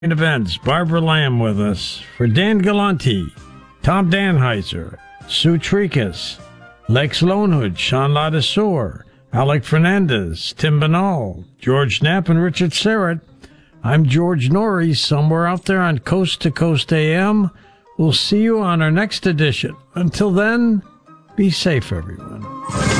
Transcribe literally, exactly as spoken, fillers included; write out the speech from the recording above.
events, Barbara Lamb with us. For Dan Galante, Tom Danheiser, Sue Tricas, Lex Lonehood, Sean Ladisseur, Alec Fernandez, Tim Banal, George Knapp, and Richard Serrett, I'm George Norrie, somewhere out there on Coast to Coast A M. We'll see you on our next edition. Until then, be safe, everyone.